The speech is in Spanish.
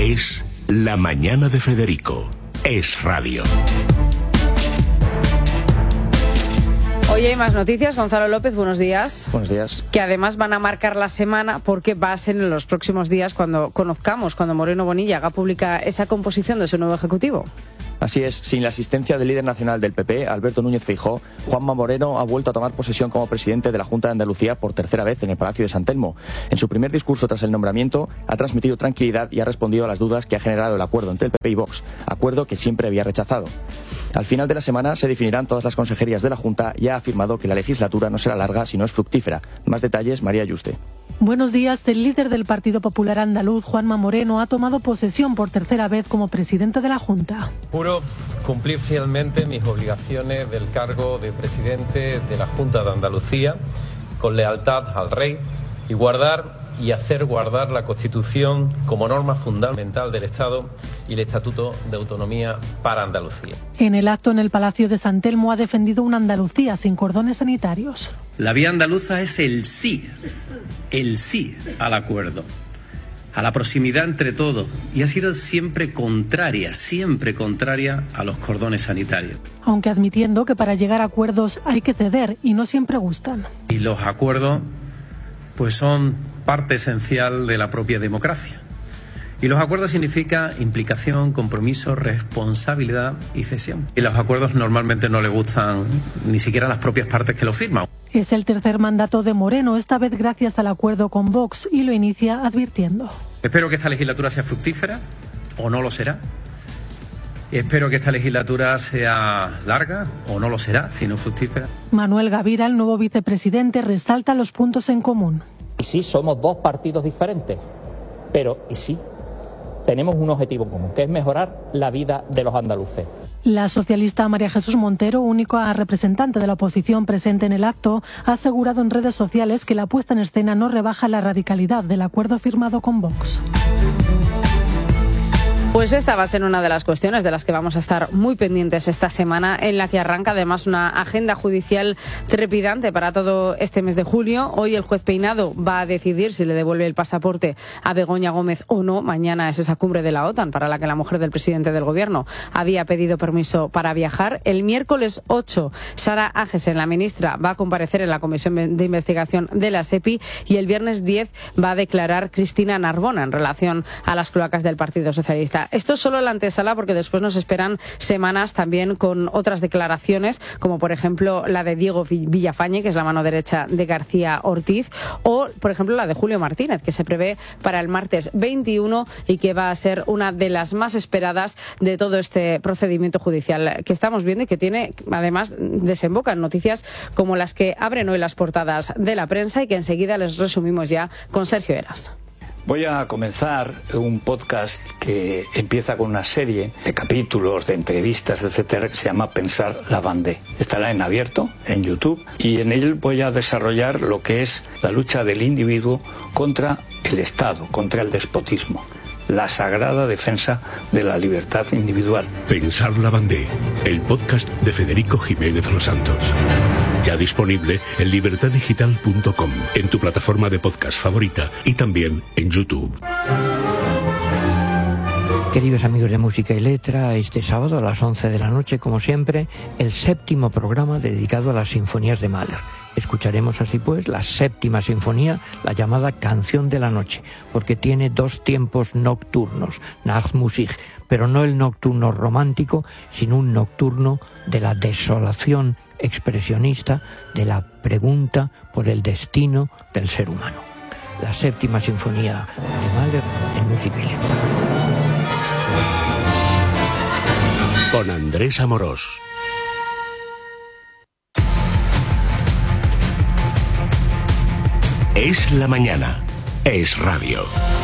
Es La Mañana de Federico. Es radio. Hoy hay más noticias. Gonzalo López, buenos días. Buenos días. Que además van a marcar la semana porque va a ser en los próximos días cuando Moreno Bonilla haga pública esa composición de su nuevo ejecutivo. Así es, sin la asistencia del líder nacional del PP, Alberto Núñez Feijóo, Juanma Moreno ha vuelto a tomar posesión como presidente de la Junta de Andalucía por tercera vez en el Palacio de San Telmo. En su primer discurso tras el nombramiento ha transmitido tranquilidad y ha respondido a las dudas que ha generado el acuerdo entre el PP y Vox, acuerdo que siempre había rechazado. Al final de la semana se definirán todas las consejerías de la Junta y ha afirmado que la legislatura no será larga si no es fructífera. Más detalles, María Yuste. Buenos días. El líder del Partido Popular Andaluz, Juanma Moreno, ha tomado posesión por tercera vez como presidente de la Junta. Juro cumplir fielmente mis obligaciones del cargo de presidente de la Junta de Andalucía con lealtad al Rey y guardar y hacer guardar la Constitución como norma fundamental del Estado y el Estatuto de Autonomía para Andalucía. En el acto en el Palacio de San Telmo ha defendido una Andalucía sin cordones sanitarios. La vía andaluza es el sí al acuerdo, a la proximidad entre todos, y ha sido siempre contraria a los cordones sanitarios. Aunque admitiendo que para llegar a acuerdos hay que ceder y no siempre gustan. Y los acuerdos pues son parte esencial de la propia democracia. Y los acuerdos significan implicación, compromiso, responsabilidad y cesión. Y los acuerdos normalmente no le gustan ni siquiera a las propias partes que lo firman. Es el tercer mandato de Moreno, esta vez gracias al acuerdo con Vox, y lo inicia advirtiendo. Espero que esta legislatura sea fructífera, o no lo será. Espero que esta legislatura sea larga, o no lo será, si no fructífera. Manuel Gavira, el nuevo vicepresidente, resalta los puntos en común. Y sí, somos dos partidos diferentes, pero y sí, tenemos un objetivo común, que es mejorar la vida de los andaluces. La socialista María Jesús Montero, única representante de la oposición presente en el acto, ha asegurado en redes sociales que la puesta en escena no rebaja la radicalidad del acuerdo firmado con Vox. Pues esta va a ser una de las cuestiones de las que vamos a estar muy pendientes esta semana, en la que arranca además una agenda judicial trepidante para todo este mes de julio. Hoy el juez Peinado va a decidir si le devuelve el pasaporte a Begoña Gómez o no. Mañana es esa cumbre de la OTAN para la que la mujer del presidente del gobierno había pedido permiso para viajar. El miércoles 8, Sara Agesen, la ministra, va a comparecer en la comisión de investigación de la SEPI, y el viernes 10 va a declarar Cristina Narbona en relación a las cloacas del Partido Socialista. Esto es solo la antesala, porque después nos esperan semanas también con otras declaraciones, como por ejemplo la de Diego Villafañe, que es la mano derecha de García Ortiz, o por ejemplo la de Julio Martínez, que se prevé para el martes 21 y que va a ser una de las más esperadas de todo este procedimiento judicial que estamos viendo, y que tiene, además, desemboca en noticias como las que abren hoy las portadas de la prensa y que enseguida les resumimos ya con Sergio Heras. Voy a comenzar un podcast que empieza con una serie de capítulos, de entrevistas, etcétera, que se llama Pensar la Bandé. Estará en abierto, en YouTube, y en él voy a desarrollar lo que es la lucha del individuo contra el Estado, contra el despotismo. La sagrada defensa de la libertad individual. Pensar la Bandé, el podcast de Federico Jiménez Los Santos. Ya disponible en libertaddigital.com, en tu plataforma de podcast favorita y también en YouTube. Queridos amigos de Música y Letra, este sábado a las 11 de la noche, como siempre, el séptimo programa dedicado a las sinfonías de Mahler. Escucharemos así pues la séptima sinfonía, la llamada Canción de la Noche, porque tiene dos tiempos nocturnos, Nachtmusik, pero no el nocturno romántico, sino un nocturno de la desolación expresionista, de la pregunta por el destino del ser humano. La séptima sinfonía de Mahler en Música y Letra. Con Andrés Amorós. Es la mañana. Es radio.